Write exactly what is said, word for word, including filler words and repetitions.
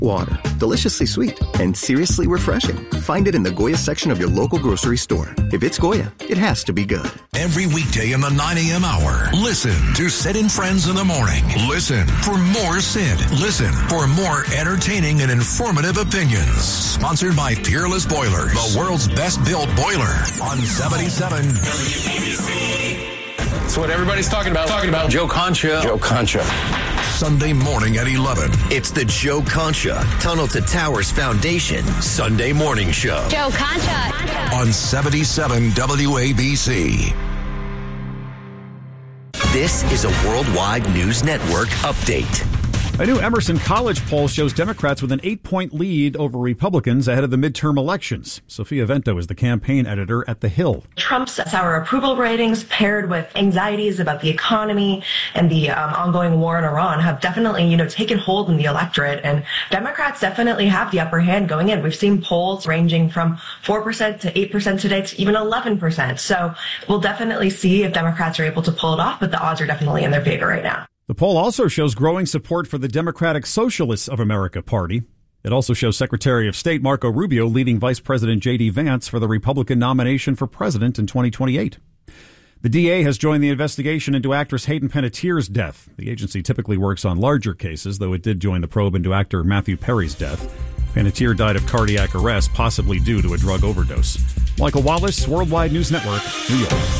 Water, deliciously sweet and seriously refreshing. Find it in the Goya section of your local grocery store. If it's Goya, it has to be good. Every weekday in the nine a.m. hour, listen to Sid and Friends in the Morning. Listen for more Sid. Listen for more entertaining and informative opinions. Sponsored by Peerless Boilers, the world's best built boiler on seventy-seven W A B C. That's what everybody's talking about. Talking about Joe Concha. Joe Concha. Sunday morning at eleven. It's the Joe Concha Tunnel to Towers Foundation Sunday morning show. Joe Concha. On seventy-seven W A B C. This is a Worldwide News Network update. A new Emerson College poll shows Democrats with an eight-point lead over Republicans ahead of the midterm elections. Sophia Vento is the campaign editor at The Hill. Trump's sour approval ratings paired with anxieties about the economy and the um, ongoing war in Iran have definitely, you know, taken hold in the electorate, and Democrats definitely have the upper hand going in. We've seen polls ranging from four percent to eight percent today to even eleven percent. So we'll definitely see if Democrats are able to pull it off, but the odds are definitely in their favor right now. The poll also shows growing support for the Democratic Socialists of America party. It also shows Secretary of State Marco Rubio leading Vice President J D. Vance for the Republican nomination for president in twenty twenty-eight. The D A has joined the investigation into actress Hayden Panettiere's death. The agency typically works on larger cases, though it did join the probe into actor Matthew Perry's death. Panettiere died of cardiac arrest, possibly due to a drug overdose. Michael Wallace, Worldwide News Network, New York.